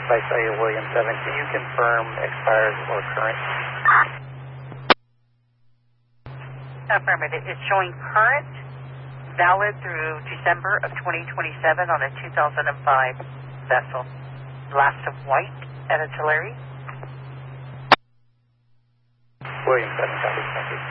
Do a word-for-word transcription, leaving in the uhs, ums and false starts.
by cellular William seven. Can you confirm expired or current? Affirmative. It's showing current, valid through December of twenty twenty-seven on a two thousand five vessel. Last of white at a Tulare. William seven, copy. Thank you.